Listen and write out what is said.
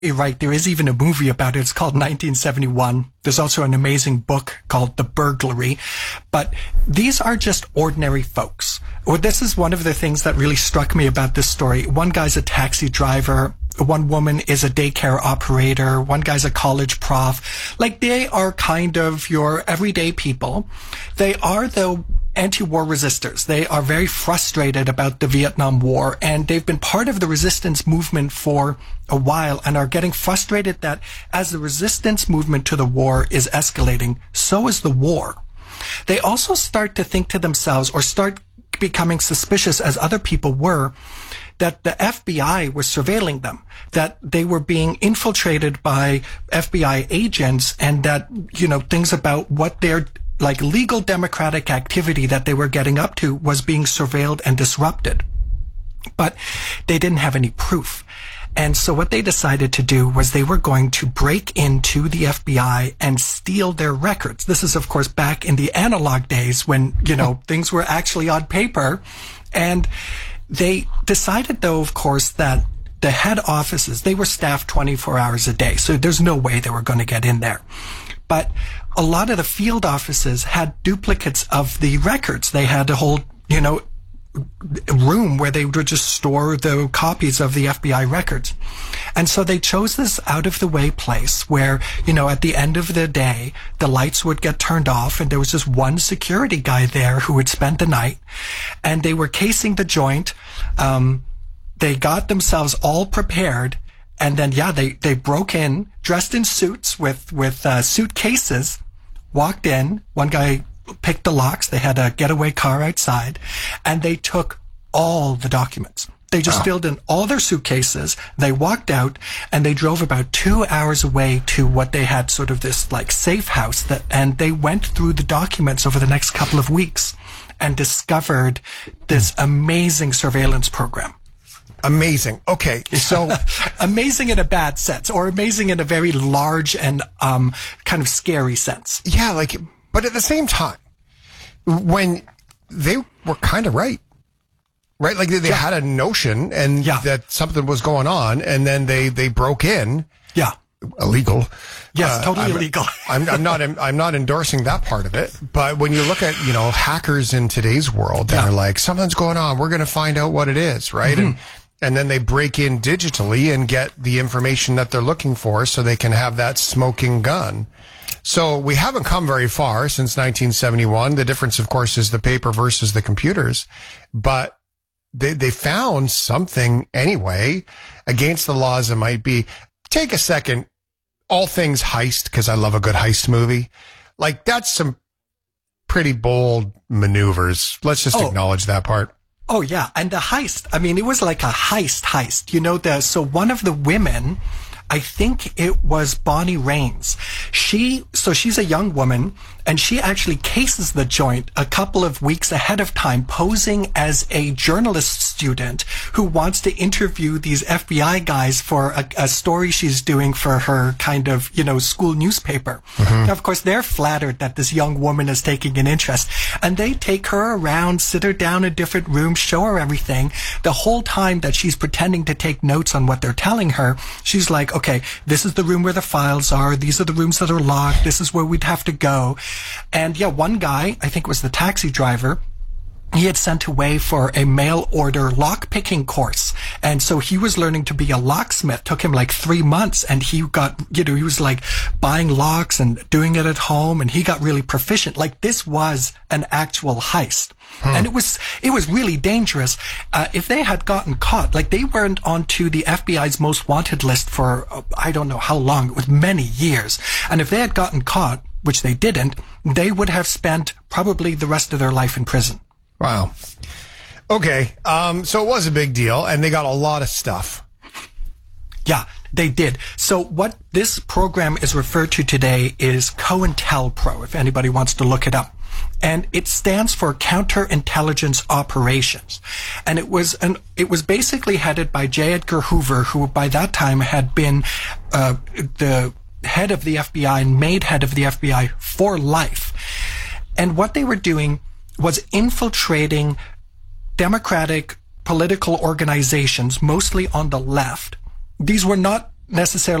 You're right. There is even a movie about it. It's called 1971. There's also an amazing book called The Burglary. But these are just ordinary folks. Well, this is one of the things that really struck me about this story. One guy's a taxi driver. One woman is a daycare operator. One guy's a college prof. Like, they are kind of your everyday people. They are, though, anti-war resistors. They are very frustrated about the Vietnam War, and they've been part of the resistance movement for a while and are getting frustrated that as the resistance movement to the war is escalating, so is the war. They also start to think to themselves, or start becoming suspicious, as other people were, that the FBI was surveilling them, that they were being infiltrated by FBI agents, and that, you know, things about what their legal democratic activity that they were getting up to was being surveilled and disrupted. But they didn't have any proof. And so what they decided to do was they were going to break into the FBI and steal their records. This is, of course, back in the analog days when, you know, things were actually on paper. And they decided, though, of course, that the head offices, they were staffed 24 hours a day. So there's no way they were going to get in there. But a lot of the field offices had duplicates of the records. They had a whole, you know, room where they would just store the copies of the FBI records. And so they chose this out-of-the-way place where, you know, at the end of the day, the lights would get turned off and there was just one security guy there who would spend the night. And they were casing the joint. They got themselves all prepared. And then, yeah, they broke in, dressed in suits with suitcases, walked in. One guy picked the locks. They had a getaway car outside, and they took all the documents. They just filled in all their suitcases. They walked out, and they drove about 2 hours away to what they had sort of this like safe house and they went through the documents over the next couple of weeks and discovered this amazing surveillance program. Amazing. Okay, so amazing in a bad sense, or amazing in a very large and kind of scary sense. Yeah, but at the same time, when they were kind of right? Like they had a notion and that something was going on, and then they broke in. Yeah. Illegal. Yes, totally illegal. I'm not endorsing that part of it, but when you look at, you know, hackers in today's world that are like, something's going on, we're going to find out what it is, right? Mm-hmm. And then they break in digitally and get the information that they're looking for so they can have that smoking gun. So we haven't come very far since 1971. The difference, of course, is the paper versus the computers. But they found something anyway, against the law as it might be. Take a second. All things heist, because I love a good heist movie. Like, that's some pretty bold maneuvers. Let's just acknowledge that part. Oh, yeah. And the heist, I mean, it was like a heist. You know, so one of the women, I think it was Bonnie Raines. She's a young woman, and she actually cases the joint a couple of weeks ahead of time, posing as a journalist student who wants to interview these FBI guys for a story she's doing for her kind of, you know, school newspaper. Mm-hmm. Now, of course, they're flattered that this young woman is taking an interest, and they take her around, sit her down in different rooms, show her everything. The whole time that she's pretending to take notes on what they're telling her, she's like, okay, this is the room where the files are. These are the rooms that are locked. This is where we'd have to go. And yeah, one guy, I think it was the taxi driver, he had sent away for a mail order lock picking course. And so he was learning to be a locksmith. Took him like 3 months, and he got, you know, he was like buying locks and doing it at home, and he got really proficient. Like, this was an actual heist. And it was really dangerous. If they had gotten caught, like, they weren't onto the FBI's most wanted list for, I don't know how long. It was many years. And if they had gotten caught, which they didn't, they would have spent probably the rest of their life in prison. Wow. Okay. So it was a big deal, and they got a lot of stuff. Yeah, they did. So what this program is referred to today is COINTELPRO, if anybody wants to look it up. And it stands for Counterintelligence Operations. And it was basically headed by J. Edgar Hoover, who by that time had been the head of the FBI and made head of the FBI for life. And what they were doing was infiltrating democratic political organizations, mostly on the left. These were not necessarily